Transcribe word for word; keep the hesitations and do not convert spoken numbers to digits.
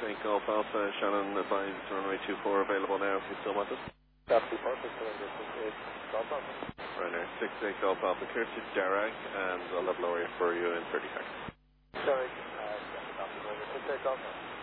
eight Golf Alpha, Shannon advised runway two four available now if you still want it. That's the perfect cylinder, six eight Golf Alpha. Right now, six eight Golf Alpha, clear to Darragh, and I'll have lower for you in thirty seconds. Sorry, uh, six eight Golf Alpha.